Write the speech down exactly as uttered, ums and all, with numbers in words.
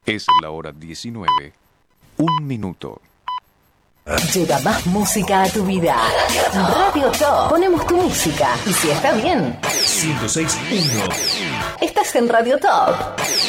Es la hora diecinueve, un minuto. Llega más música a tu vida. Radio Top. Ponemos tu música. Y si está bien, ciento seis punto uno. estás en Radio Top.